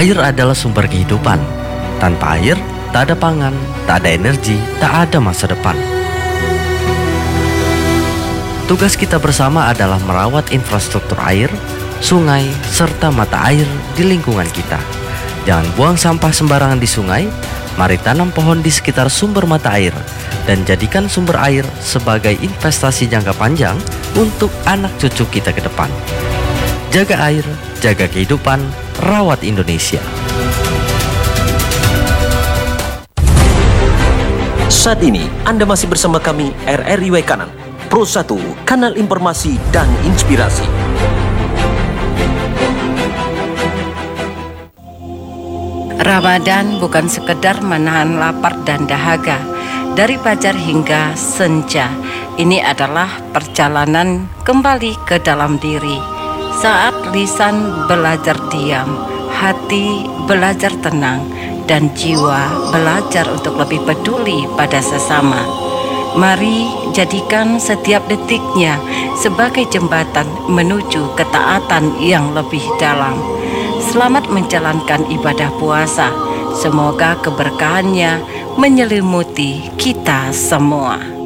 Air adalah sumber kehidupan. Tanpa air, tak ada pangan, tak ada energi, tak ada masa depan. Tugas kita bersama adalah merawat infrastruktur air, sungai, serta mata air di lingkungan kita. Jangan buang sampah sembarangan di sungai. Mari tanam pohon di sekitar sumber mata air dan jadikan sumber air sebagai investasi jangka panjang untuk anak cucu kita ke depan. Jaga air, jaga kehidupan, rawat Indonesia. Saat ini Anda masih bersama kami RRI Kanan, Pro 1, kanal informasi dan inspirasi. Ramadan bukan sekedar menahan lapar dan dahaga. Dari fajar hingga senja, ini adalah perjalanan kembali ke dalam diri. Saat lisan belajar diam, hati belajar tenang, dan jiwa belajar untuk lebih peduli pada sesama. Mari jadikan setiap detiknya sebagai jembatan menuju ketaatan yang lebih dalam. Selamat menjalankan ibadah puasa. Semoga keberkahannya menyelimuti kita semua.